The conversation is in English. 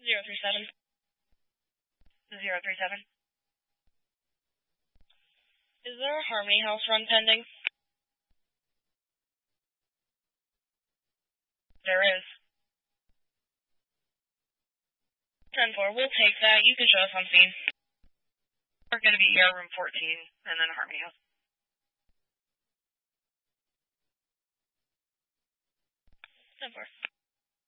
037. 037. Is there a Harmony House run pending? There is. 10-4, we'll take that. You can show us on scene. We're going to be ER room 14, and then Harmony House. 10-4.